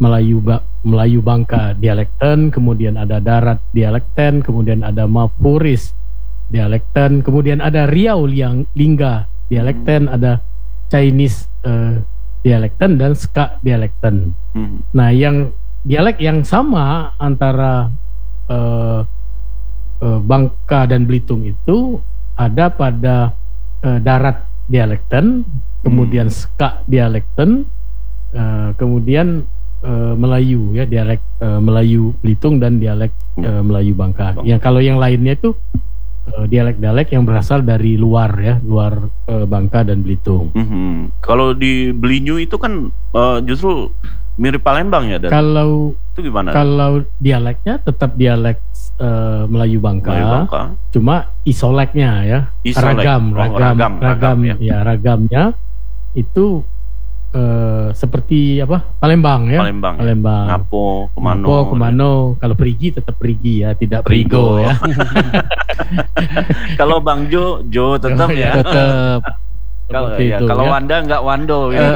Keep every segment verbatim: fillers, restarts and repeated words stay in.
Melayu Melayu Bangka dialekten, kemudian ada Darat dialekten, kemudian ada Mapuris dialekten, kemudian ada Riau yang Lingga dialekten, ada Chinese uh, dialekten dan Ska dialekten. Hmm. Nah, yang dialek yang sama antara uh, uh, Bangka dan Belitung itu ada pada uh, Darat dialekten, kemudian hmm. Ska dialekten, uh, kemudian uh, Melayu ya, dialek uh, Melayu Belitung dan dialek uh, Melayu Bangka. Yang kalau yang lainnya itu uh, dialek-dialek yang berasal dari luar ya, luar uh, Bangka dan Belitung. Mm-hmm. Kalau di Belinyu itu kan uh, justru mirip Palembang ya. Dan kalau itu gimana? Kalau dialeknya tetap dialek uh, Melayu Bangka, Melayu Bangka, cuma isoleknya ya, Isolek. ragam, oh, ragam, ragam, ragam, ragam ya. ya ragamnya itu uh, seperti apa? Palembang ya. Palembang. Palembang. Ngapo, Kemano. Ngapo, Kemano. Kalau perigi tetap perigi ya, tidak perigo, perigo ya. Kalau Bang Jo, Jo tetap ya. Tetap. Kalau ya, kalau ya. Wanda nggak Wando gitu.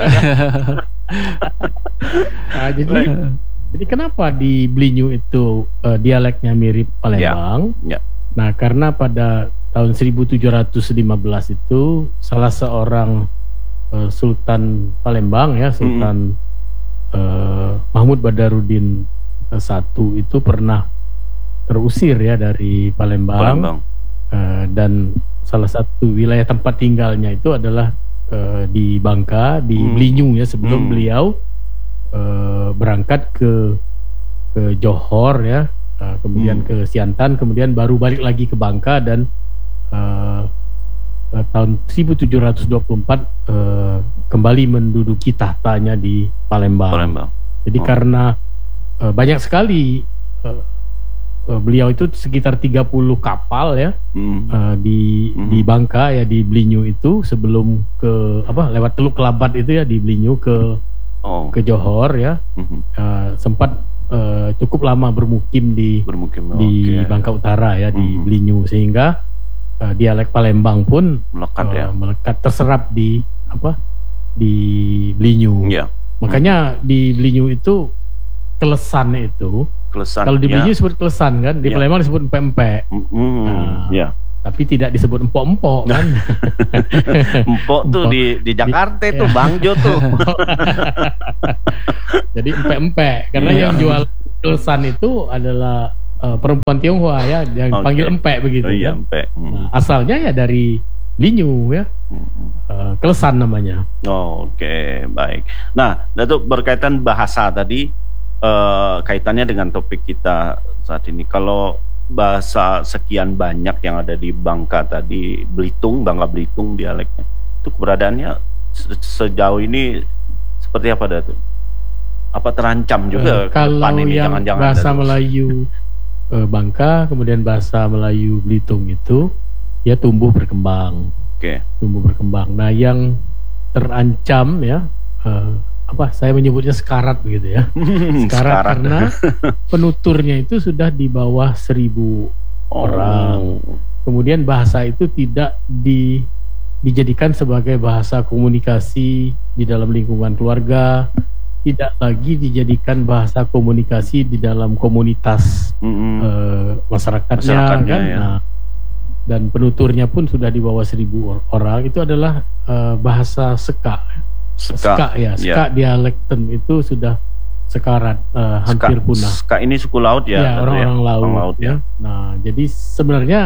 Nah, jadi jadi kenapa di Belinyu itu uh, dialeknya mirip Palembang? Ya. Ya. Nah, karena pada tahun seribu tujuh ratus lima belas itu salah seorang uh, Sultan Palembang ya, Sultan mm-hmm. uh, Mahmud Badarudin uh, satu itu pernah terusir ya dari Palembang, Palembang. Uh, dan salah satu wilayah tempat tinggalnya itu adalah uh, di Bangka, di mm. Belinyu ya, sebelum mm. beliau uh, berangkat ke ke Johor ya, uh, kemudian mm. ke Siantan, kemudian baru balik lagi ke Bangka dan Uh, uh, tahun seribu tujuh ratus dua puluh empat uh, kembali menduduki tahtanya di Palembang. Palembang. Jadi oh. karena uh, banyak sekali uh, uh, beliau itu sekitar tiga puluh kapal ya mm. uh, di mm. di Bangka ya, di Belinyu itu sebelum ke apa lewat Teluk Kelabat itu ya, di Belinyu ke oh. ke Johor ya, mm-hmm. uh, sempat uh, cukup lama bermukim di bermukim. di okay. Bangka Utara ya, mm-hmm. di Belinyu, sehingga Uh, dialek Palembang pun melekat uh, ya, melekat terserap di apa di Belinyu. Ya. Makanya hmm. di Belinyu itu kelesan itu. Kelesan. Kalau di Belinyu ya. disebut kelesan kan, di ya. Palembang disebut empek-empek. Hmm. Nah, ya. Tapi tidak disebut empok-empok kan. Empok tuh empok. di di Jakarta di, tuh ya. Bang Jo tuh. Jadi empek-empek karena ya. yang jual kelesan itu adalah Uh, perempuan Tionghoa ya, yang okay. panggil empek begitu. Oh, iya, empek. Hmm. Nah, asalnya ya dari Belinyu ya, uh, kelesan namanya. Oh, Oke, okay. baik. Nah, Datuk, berkaitan bahasa tadi, uh, kaitannya dengan topik kita saat ini. Kalau bahasa sekian banyak yang ada di Bangka tadi, Belitung, Bangka Belitung dialeknya, itu keberadaannya se- sejauh ini seperti apa, Datuk? Apa terancam juga uh, kalau ini, yang jangan-jangan bahasa Datuk? Melayu Bangka, kemudian bahasa Melayu Belitung itu ya tumbuh berkembang. Oke. Okay. Tumbuh berkembang. Nah, yang terancam ya uh, apa saya menyebutnya sekarat begitu ya. Sekarat, sekarat. Karena penuturnya itu sudah di bawah seribu oh. orang. Kemudian bahasa itu tidak di dijadikan sebagai bahasa komunikasi di dalam lingkungan keluarga, tidak lagi dijadikan bahasa komunikasi di dalam komunitas mm-hmm. uh, masyarakatnya, masyarakatnya kan. Ya. Nah, dan penuturnya pun sudah di bawah seribu orang. Itu adalah uh, bahasa Ska. Ska, Ska ya, Ska yeah. dialekten itu sudah sekarat, uh, hampir Ska, punah. Ska ini suku laut ya, ya orang-orang ya? laut, orang laut ya. ya. Nah, jadi sebenarnya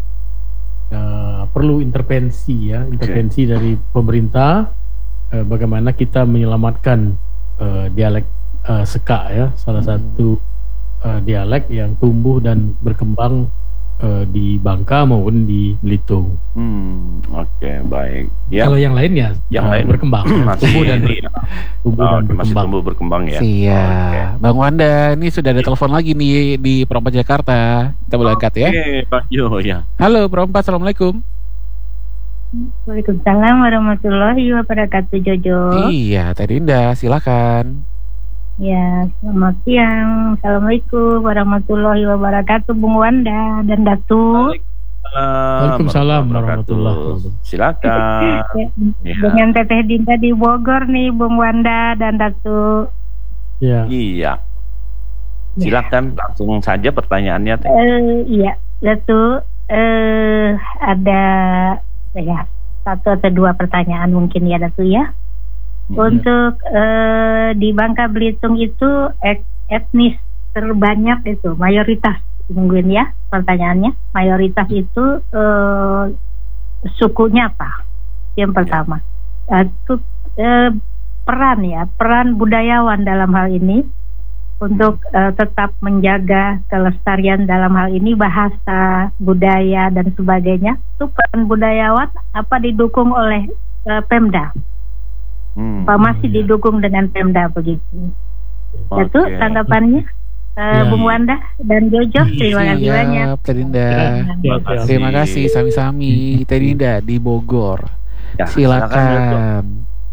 uh, perlu intervensi ya, intervensi okay. dari pemerintah, uh, bagaimana kita menyelamatkan Uh, dialek uh, Ska ya, salah hmm. satu uh, dialek yang tumbuh dan berkembang uh, di Bangka maupun di Belitung. Hmm, Oke okay, baik. Ya. Kalau yang lain ya, yang uh, lain berkembang, masih tumbuh dan ber- ya. tumbuh oh, dan masih berkembang. tumbuh berkembang ya. Iya, okay. Bang Wanda, ini sudah ada telepon lagi nih di Perompak Jakarta. Kita boleh angkat ya. Oke, Pak Jo ya. Halo Perompak, assalamualaikum. Waalaikumsalam warahmatullahi wabarakatuh, Jojo. Iya, Teh Dinda, silakan. Ya, selamat siang. Assalamualaikum warahmatullahi wabarakatuh, Bung Wanda dan Datu. Waalaikumsalam warahmatullahi wabarakatuh. Silakan. Ya, dengan Teteh Dinda di Bogor nih, Bung Wanda dan Datu. Ya. Iya. Silakan ya. Langsung saja pertanyaannya. Uh, iya, Datu. Uh, ada ya satu atau dua pertanyaan mungkin ya Datu ya. Hmm. Untuk uh, di Bangka Belitung itu etnis terbanyak itu mayoritas mungkin ya pertanyaannya. Mayoritas itu uh, sukunya apa? Yang pertama. Uh, itu, uh, peran ya peran budayawan dalam hal ini. Untuk uh, tetap menjaga kelestarian dalam hal ini bahasa, budaya dan sebagainya, itu peran budayawan apa didukung oleh uh, Pemda? Hmm. Apa masih ya. didukung dengan Pemda begitu? Okay. Itu tanggapannya, uh, ya. Bung Wanda dan Jojo. Terima kasih ya, banyak. Terinda. Ya. Terima kasih sami-sami. Terinda di Bogor. Ya, silakan. silakan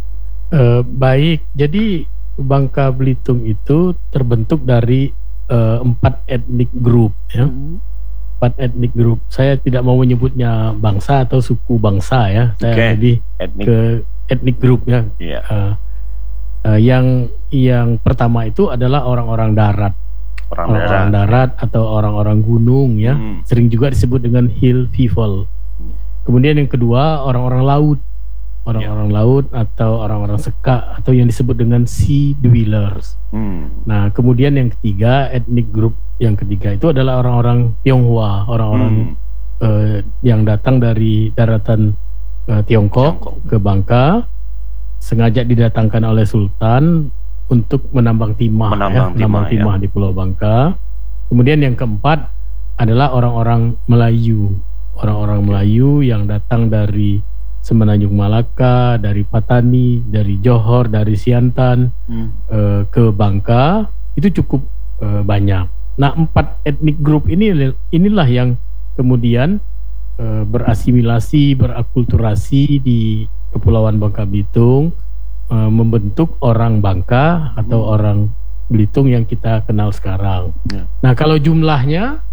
uh, baik, jadi Bangka Belitung itu terbentuk dari uh, empat etnik grup ya. Hmm. Empat etnik grup. Saya tidak mau menyebutnya bangsa atau suku bangsa ya. Saya okay. lebih etnik. ke etnik grup ya. Yeah. Uh, uh, yang yang pertama itu adalah orang-orang darat. Orang-orang darat. darat atau orang-orang gunung ya. Hmm. Sering juga disebut dengan hill people. Hmm. Kemudian yang kedua orang-orang laut. Orang-orang yeah. laut atau orang-orang seka atau yang disebut dengan sea dwellers. Hmm. Nah, kemudian yang ketiga etnik grup yang ketiga itu adalah orang-orang Tionghoa, orang-orang hmm. uh, yang datang dari daratan uh, Tiongkok, Tiongkok ke Bangka, sengaja didatangkan oleh Sultan untuk menambang timah, menambang ya, timah, timah ya. di Pulau Bangka. Kemudian yang keempat adalah orang-orang Melayu, orang-orang Melayu yang datang dari Semenanjung Malaka, dari Patani, dari Johor, dari Siantan hmm. uh, ke Bangka itu cukup uh, banyak. Nah, empat etnik grup ini inilah yang kemudian uh, berasimilasi, berakulturasi di Kepulauan Bangka Belitung, uh, membentuk orang Bangka atau hmm. orang Belitung yang kita kenal sekarang. Ya. Nah, kalau jumlahnya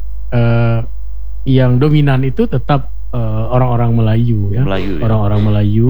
uh, yang dominan itu tetap Uh, orang-orang Melayu ya, Melayu, orang-orang ya. Melayu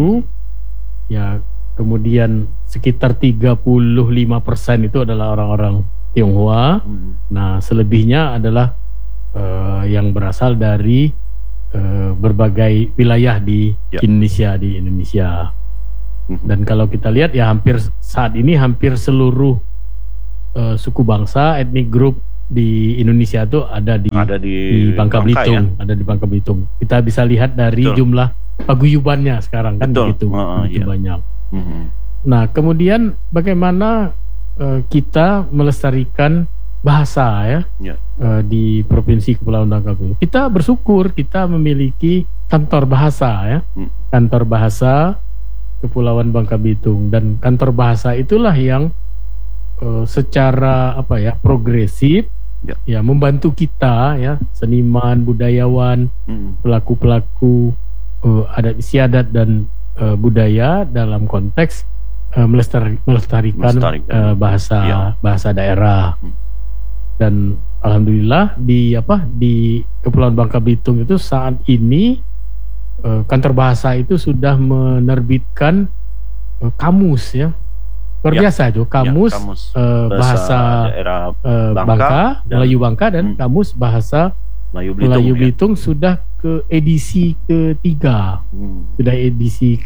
ya, kemudian sekitar tiga puluh lima persen itu adalah orang-orang Tionghoa. Hmm. Nah, selebihnya adalah uh, yang berasal dari uh, berbagai wilayah di ya. Indonesia di Indonesia. Hmm. Dan kalau kita lihat ya hampir saat ini hampir seluruh uh, suku bangsa, etnik grup di Indonesia itu ada di, ada di, di Bangka, Bangka Belitung, ya? ada di Bangka Belitung. Kita bisa lihat dari Betul. jumlah paguyubannya sekarang kan Betul. begitu, uh, begitu iya. banyak. Uh-huh. Nah, kemudian bagaimana uh, kita melestarikan bahasa ya yeah. uh, di Provinsi Kepulauan Bangka Belitung? Kita bersyukur kita memiliki kantor bahasa ya, uh. kantor bahasa Kepulauan Bangka Belitung, dan kantor bahasa itulah yang Uh, secara apa ya progresif ya. ya membantu kita ya seniman, budayawan, hmm. pelaku-pelaku uh, adat istiadat dan uh, budaya dalam konteks uh, melestari, melestarikan, melestarikan. Uh, bahasa ya. bahasa daerah. Hmm. Dan alhamdulillah di apa di Kepulauan Bangka Belitung itu saat ini uh, kantor bahasa itu sudah menerbitkan uh, kamus ya. Luar biasa itu kamus, ya, kamus uh, bahasa, bahasa uh, Bangka, Bangka dan, Melayu Bangka dan hmm. kamus bahasa Melayu Belitung, Melayu Belitung ya. sudah ke edisi ketiga, hmm. sudah edisi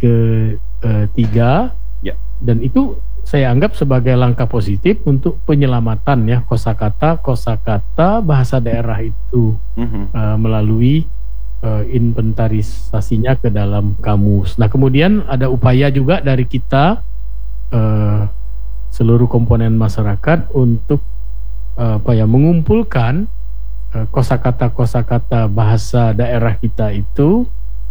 ketiga, ya. Dan itu saya anggap sebagai langkah positif untuk penyelamatan ya kosakata kosakata bahasa daerah itu hmm. uh, melalui uh, inventarisasinya ke dalam kamus. Nah, kemudian ada upaya juga dari kita. Uh, seluruh komponen masyarakat untuk uh, apa ya mengumpulkan uh, kosakata kosakata bahasa daerah kita itu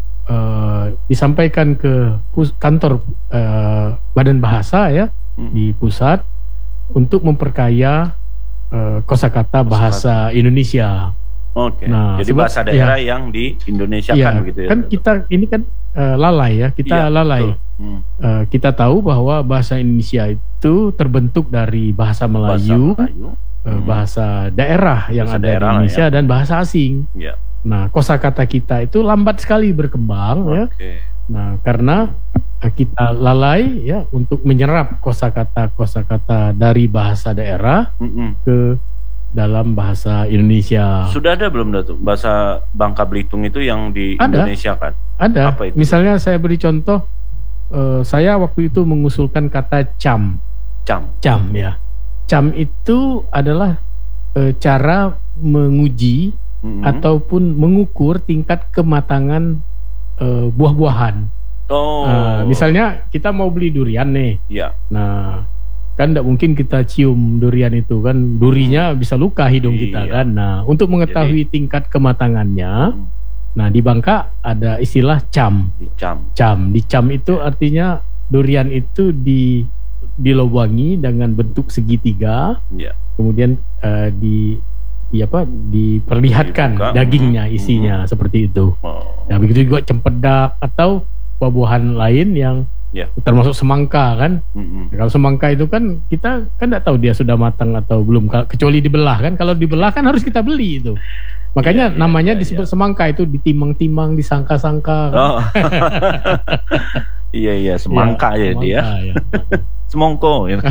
uh, disampaikan ke pus- kantor uh, badan bahasa ya hmm. di pusat untuk memperkaya uh, kosakata bahasa Indonesia. Oke. Okay. Nah, jadi sebab, bahasa daerah ya, yang di Indonesia ya, kan gitu ya. Kan kita ini kan uh, lalai ya, kita ya, lalai. Hmm. Uh, kita tahu bahwa bahasa Indonesia itu terbentuk dari bahasa Melayu, bahasa, Melayu. Uh, hmm. bahasa daerah yang bahasa ada daerah di Indonesia ya. Dan bahasa asing. Ya. Nah, kosakata kita itu lambat sekali berkembang okay. ya. Nah, karena kita lalai ya untuk menyerap kosakata kosakata dari bahasa daerah mm-hmm. ke dalam bahasa Indonesia. Sudah ada belum Datuk bahasa Bangka Belitung itu yang di ada. Indonesia kan? Ada. Apa itu? Misalnya saya beri contoh, uh, saya waktu itu mengusulkan kata cam. Cam. Cam ya. Cam itu adalah uh, cara menguji mm-hmm. ataupun mengukur tingkat kematangan uh, buah-buahan. Oh. Uh, misalnya kita mau beli durian nih. Ya. Nah, kan tidak mungkin kita cium durian itu kan, durinya bisa luka hidung iya. kita kan. Nah, untuk mengetahui Jadi, tingkat kematangannya, hmm. nah di Bangka ada istilah cam. Dicam. Cam. Dicam itu artinya durian itu di dilobangi dengan bentuk segitiga, ya. kemudian uh, di di apa diperlihatkan Dibuka. dagingnya isinya hmm. seperti itu. Oh. Nah, begitu juga cempedak atau buah-buahan lain yang yeah. termasuk semangka kan. Mm-hmm. Kalau semangka itu kan kita kan tidak tahu dia sudah matang atau belum, kecuali dibelah kan. Kalau dibelah kan harus kita beli itu. Makanya yeah, yeah, namanya yeah, disebut yeah. semangka, itu ditimang-timang, disangka-sangka kan? Oh. Iya iya semangka ya, ya dia ya. Semongko ya. Oke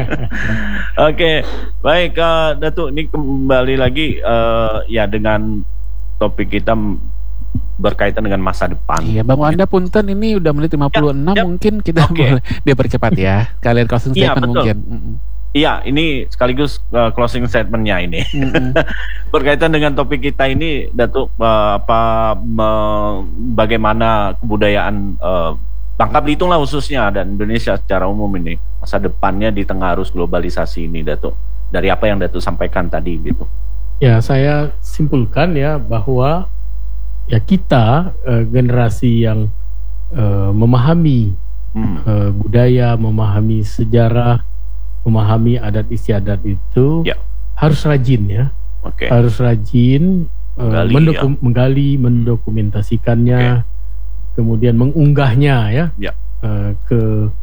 okay. Baik uh, Datuk, ini kembali lagi uh, ya dengan topik kita berkaitan dengan masa depan. Iya, Bang Wanda punten, ini udah menit lima puluh enam ya, ya. Mungkin kita okay. boleh dipercepat ya. Kalian closing statement ya, mungkin. Iya, ini sekaligus uh, closing statementnya ini. Mm-hmm. Berkaitan dengan topik kita ini, Datuk, uh, apa uh, bagaimana kebudayaan uh, Bangka Belitung lah khususnya dan Indonesia secara umum ini masa depannya di tengah arus globalisasi ini, Datuk. Dari apa yang Datuk sampaikan tadi gitu. Ya, saya simpulkan ya bahwa ya kita uh, generasi yang uh, memahami hmm. uh, budaya, memahami sejarah, memahami adat istiadat itu ya. harus rajin ya, okay. harus rajin uh, menggali, mendokum- ya. menggali, mendokumentasikannya, okay. kemudian mengunggahnya ya, ya. Uh, ke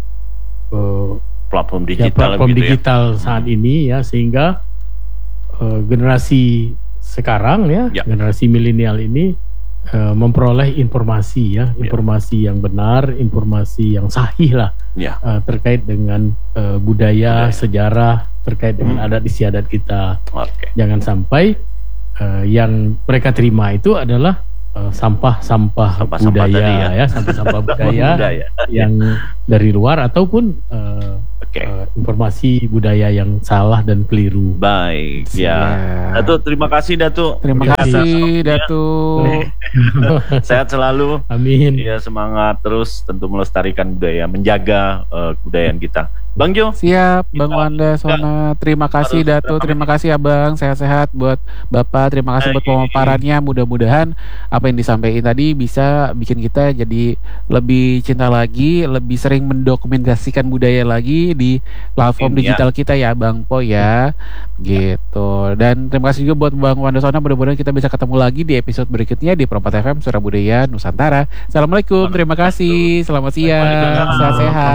uh, platform digital, ya, platform gitu digital ya. saat ini ya, sehingga uh, generasi sekarang ya, ya. generasi milenial ini Uh, memperoleh informasi ya, informasi yeah. yang benar, informasi yang sahih lah yeah. uh, terkait dengan uh, budaya, budaya, sejarah, terkait dengan hmm. adat istiadat kita. Okay. Jangan sampai uh, yang mereka terima itu adalah uh, sampah-sampah budaya ya. ya, sampah-sampah budaya, budaya yang dari luar ataupun uh, okay. uh, informasi budaya yang salah dan keliru. Baik, ya. ya. Datuk, terima kasih Datuk. Terima ya, kasih Datuk. Sehat selalu. Amin. Ya, semangat terus tentu melestarikan budaya, menjaga uh, kebudayaan kita. Bang Jo. Siap, Bang Wanda Sona. Terima kasih Datuk, terima kasih Abang. Sehat-sehat buat Bapak. Terima kasih buat pemaparannya. Mudah-mudahan apa yang disampaikan tadi bisa bikin kita jadi lebih cinta lagi, lebih sering mendokumentasikan budaya lagi di platform Mungkin, digital ya. kita ya Bang Po ya. Gitu. Dan terima kasih juga buat Bang Wanda Sona. Mudah-mudahan kita bisa ketemu lagi di episode berikutnya di Perempat F M Suara Budaya Nusantara. Assalamualaikum, terima kasih. Selamat siang, sehat-sehat.